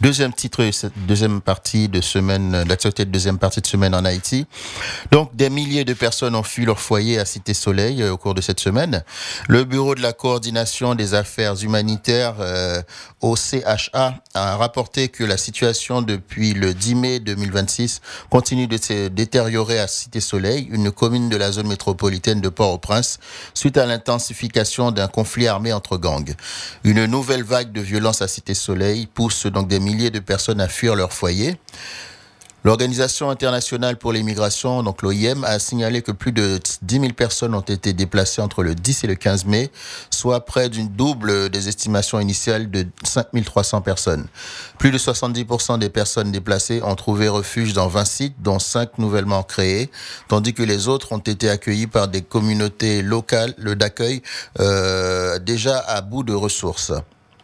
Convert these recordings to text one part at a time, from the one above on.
Deuxième partie de semaine, l'actualité de deuxième partie de semaine en Haïti. Donc, des milliers de personnes ont fui leur foyer à Cité Soleil au cours de cette semaine. Le Bureau de la coordination des affaires humanitaires, OCHA, a rapporté que la situation depuis le 10 mai 2026 continue de se détériorer à Cité Soleil, une commune de la zone métropolitaine de Port-au-Prince, suite à l'intensification d'un conflit armé entre gangs. Une nouvelle vague de violence à Cité Soleil pousse donc des milliers de personnes à fuir leur foyer. L'Organisation internationale pour les migrations, donc l'OIM, a signalé que plus de 10 000 personnes ont été déplacées entre le 10 et le 15 mai, soit près d'une double des estimations initiales de 5 300 personnes. Plus de 70% des personnes déplacées ont trouvé refuge dans 20 sites, dont 5 nouvellement créés, tandis que les autres ont été accueillis par des communautés locales d'accueil déjà à bout de ressources.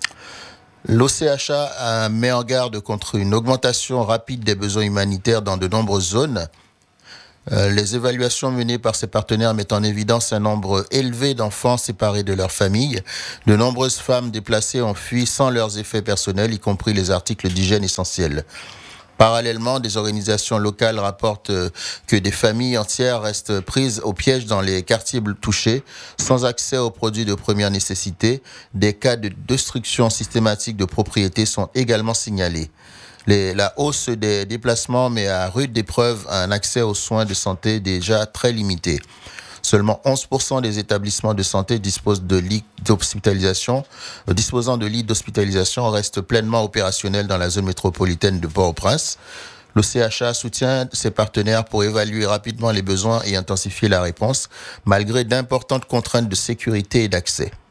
L'OCHA met en garde contre une augmentation rapide des besoins humanitaires dans de nombreuses zones. Les évaluations menées par ses partenaires mettent en évidence un nombre élevé d'enfants séparés de leur famille. De nombreuses femmes déplacées ont fui sans leurs effets personnels, y compris les articles d'hygiène essentiels. Parallèlement, des organisations locales rapportent que des familles entières restent prises au piège dans les quartiers touchés, sans accès aux produits de première nécessité. Des cas de destruction systématique de propriétés sont également signalés. La hausse des déplacements met à rude épreuve un accès aux soins de santé déjà très limité. Seulement 11% des établissements de santé disposant de lits d'hospitalisation restent pleinement opérationnels dans la zone métropolitaine de Port-au-Prince. L'OCHA soutient ses partenaires pour évaluer rapidement les besoins et intensifier la réponse, malgré d'importantes contraintes de sécurité et d'accès.